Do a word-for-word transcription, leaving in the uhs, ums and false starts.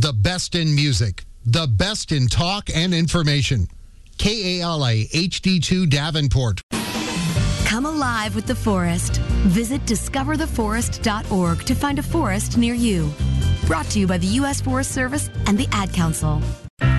The best in music, the best in talk and information. K A L A H D two Davenport. Come alive with the forest. Visit discover the forest dot org to find a forest near you. Brought to you by the U S Forest Service and the Ad Council.